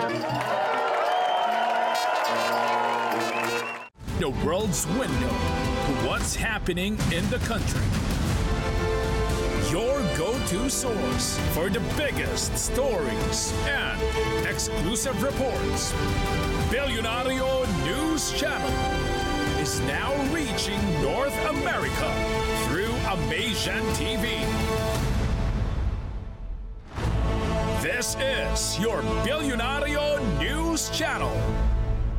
The world's window to what's happening in the country. Your go-to source for the biggest stories and exclusive reports. Billionario News Channel is now reaching North America through Amazian TV. This is your Billionario News Channel.